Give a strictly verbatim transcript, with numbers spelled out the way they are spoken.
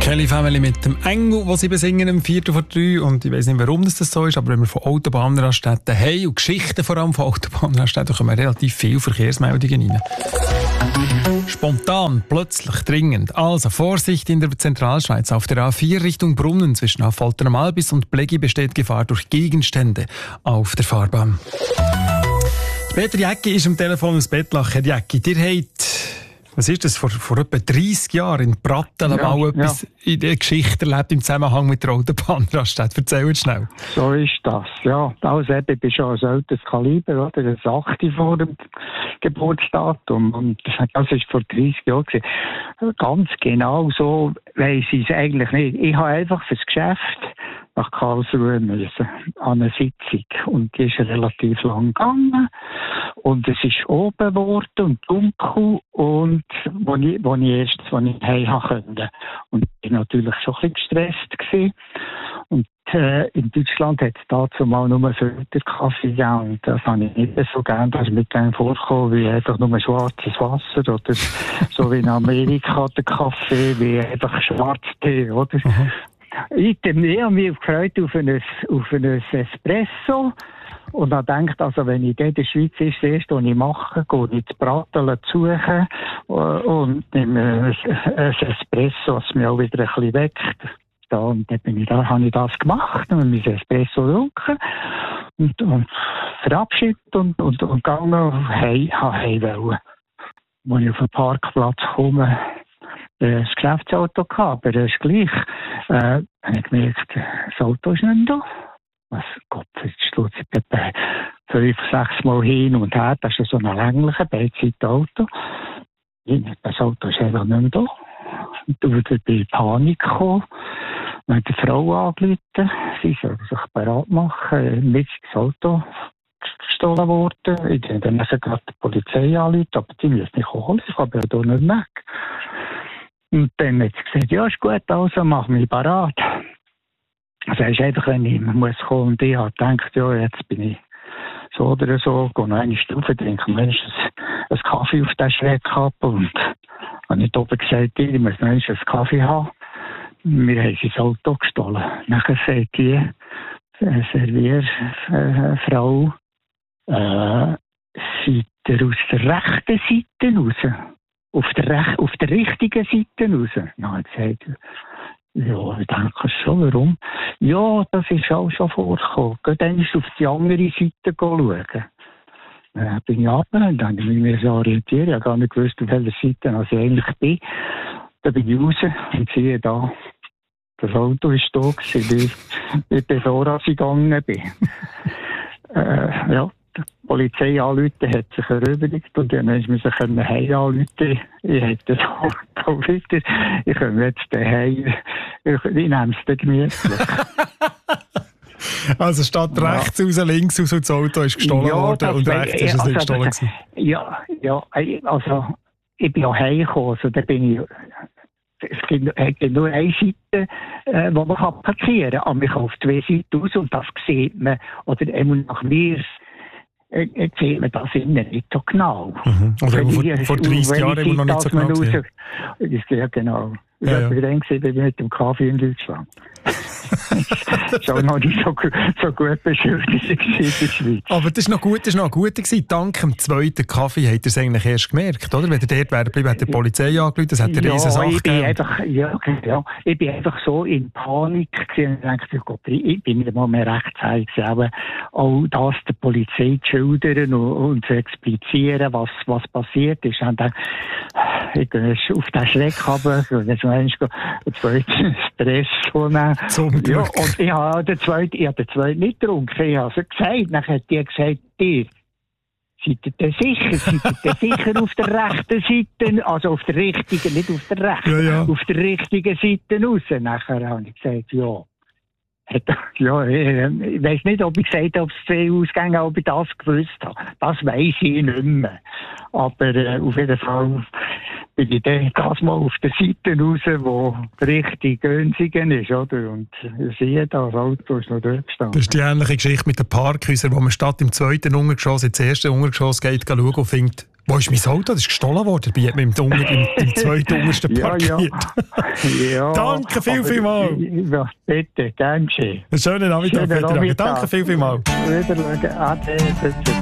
Kelly Family mit dem Engel, den sie besingen im Viertel vor drei. Und ich weiss nicht, warum das so ist, aber wenn wir von Autobahnraststätten haben und Geschichten vor allem von Autobahnraststätten, kommen relativ viele Verkehrsmeldungen rein. Spontan, plötzlich, dringend. Also Vorsicht in der Zentralschweiz. Auf der A vier Richtung Brunnen zwischen Affolter am Albis und Blegi besteht Gefahr durch Gegenstände auf der Fahrbahn. Peter Jäcki ist am Telefon aus Bettlach. Herr Jäcki, ihr habt... Was ist das? Vor, vor etwa dreissig Jahren in Pratteln ja, mal etwas ja. in der Geschichte erlebt im Zusammenhang mit der Autobahnraststätte. Erzähl uns schnell. So ist das, ja. Also eben, ich bin schon ein älteres Kaliber, oder? Das achte vor dem Geburtsdatum. Und das war vor dreissig Jahren. Ganz genau so weiss ich es eigentlich nicht. Ich habe einfach fürs Geschäft nach Karlsruhe müssen, an eine Sitzung. Und die ist relativ lang gegangen. Und es ist oben geworden und dunkel. Und wo ich, wo ich erst wo ich heim konnte. Und ich war natürlich schon ein bisschen gestresst gewesen. Und äh, in Deutschland hat es dazu mal nur Filterkaffee gegeben. Und das habe ich nicht so gern, dass mit dem vorkommen, wie einfach nur schwarzes Wasser. Oder so wie in Amerika der Kaffee, wie einfach Schwarztee, oder? Mhm. Ich habe mich gefreut auf ein, auf ein Espresso und habe gedacht, also wenn ich in der Schweiz ist, das erste, was ich mache, gehe ich ins Pratteln suchen und nehme ein Espresso, das mich auch wieder ein bisschen weckt. Da, und dann bin ich da, habe ich das gemacht und mein Espresso getrunken und, und verabschiedet und, und, und gegangen, hey, heim wollen. Als ich auf den Parkplatz komme, das Geschäftsauto gehabt, aber das ist gleich. Äh, habe ich gemerkt, das Auto ist nicht da. Was Gott, jetzt stutze ich etwa fünf, sechs Mal hin und her. Das ist so ein länglicher Beidseitenauto. Das Auto ist einfach nicht da. Und dann bin ich in Panik gekommen. Ich habe die Frau angerufen. Sie soll sich bereit machen. Nicht das Auto gestohlen worden. Ich habe dann gerade die Polizei angerufen, aber die müssen nicht holen. Ich habe ja hier nicht weg. Und dann hat sie gesagt, ja, ist gut, also mach mich parat. Also es ist einfach, wenn ich muss kommen und ich habe gedacht, ja, jetzt bin ich so oder so, gehe noch eine Stufe trinken, wenigstens einen Kaffee auf den Schreck ab und habe nicht oben gesagt, ich muss noch einen Kaffee haben. Wir haben sein Auto gestohlen. Nachher sagt die äh, Servierfrau, äh, seid ihr aus der rechten Seite raus? Auf der, Rech- auf der richtigen Seite raus. Dann habe ich gesagt, ja, ich denke schon, warum? Ja, das ist auch schon vorgekommen. Geht einmal auf die andere Seite schauen. Dann bin ich runter und dann habe ich mich so orientiert. Ich habe gar nicht gewusst, auf welcher Seite ich eigentlich bin. Dann bin ich raus und sehe da, das Auto ist da gewesen, bevor ich gegangen bin. äh, ja. Die Polizei anrufen, hat sich erübrigt und dann musste man sich heim anrufen. Ich hätte das Auto wieder. Ich komme jetzt daheim. Ich, ich nehme es dann gemütlich. Also statt ja. rechts raus, links raus und das Auto ist gestohlen ja, worden und rechts ist es also, nicht gestohlen gewesen. Ja, ja, also ich bin ja heimgekommen, also da bin ich... Es gibt nur eine Seite, äh, wo man parkieren kann, aber man kann auf zwei Seiten raus und das sieht man, oder nach mir Jetzt sieht man das innen nicht so genau. Mhm. Oder vor, vor dreissig Jahren immer noch nicht so genau gesehen. Ja, genau. Ich ja, war ja. dann mit dem Kaffee in Deutschland. Schon noch nicht so, so gut beschildert in der Schweiz. Aber das war noch gut, das war noch gut gewesen. Dank dem zweiten Kaffee habt ihr es eigentlich erst gemerkt, oder? Wenn ihr dort wäre geblieben, hat die Polizei angerufen, das hat eine ja, riesen Sache ich bin gegeben. einfach, ja, ja, ich bin einfach so in Panik gewesen und dachte, Gott, ich bin nicht mal mehr rechtzeitig gewesen, auch das der Polizei zu schildern und, und zu explizieren, was, was passiert ist. Und dann, ich gehe auf den Schreck runter, und dann einen zweiten Espresso nehmen. Zum Glück. Ja, und ich habe den zweiten, ich habe den zweiten nicht getrunken. Ich habe es gesagt. Dann hat die gesagt, ihr, seid ihr denn sicher? Seid ihr denn sicher auf der rechten Seite? Also auf der richtigen, nicht auf der rechten. Ja, ja. Auf der richtigen Seite raus. Nachher habe ich gesagt, ja. Ja, ich weiss nicht, ob ich gesagt habe, ob es zwei Ausgänge, ob ich das gewusst habe. Das weiss ich nicht mehr. Aber äh, auf jeden Fall bin ich dann das mal auf der Seite raus, wo richtig Günzigen ist, oder? Und ich sehe, das Auto ist noch dort gestanden. Das ist die ähnliche Geschichte mit den Parkhäusern, wo man statt im zweiten Untergeschoss ins erste Untergeschoss geht, schauen und findet, Wo ist mein Auto? Das ist gestohlen worden. Dabei hat man im, Unter, im, im zweiten untersten parkiert. Ja, ja. Danke viel, viel mal. Ja, bitte, gern geschehen. Einen schönen Nachmittag. Schönen Nachmittag. Danke viel, viel mal. Wiedersehen. Ade.